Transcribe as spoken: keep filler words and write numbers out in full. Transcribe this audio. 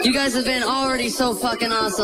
You guys have been already so fucking awesome.